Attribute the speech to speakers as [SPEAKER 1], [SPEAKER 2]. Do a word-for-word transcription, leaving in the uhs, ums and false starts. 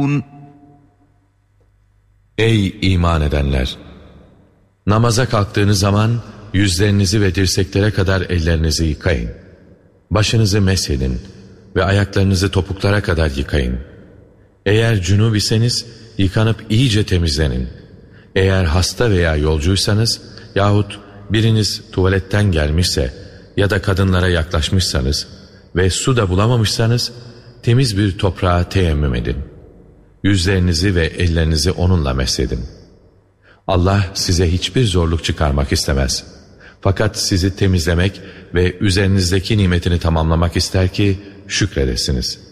[SPEAKER 1] Ey iman edenler! Namaza kalktığınız zaman yüzlerinizi ve dirseklere kadar ellerinizi yıkayın. Başınızı meshedin ve ayaklarınızı topuklara kadar yıkayın. Eğer cünub iseniz yıkanıp iyice temizlenin. Eğer hasta veya yolcuysanız yahut biriniz tuvaletten gelmişse ya da kadınlara yaklaşmışsanız ve su da bulamamışsanız temiz bir toprağa teyemmüm edin. Yüzlerinizi ve ellerinizi onunla meshedin. Allah size hiçbir zorluk çıkarmak istemez. Fakat sizi temizlemek ve üzerinizdeki nimetini tamamlamak ister ki şükredesiniz.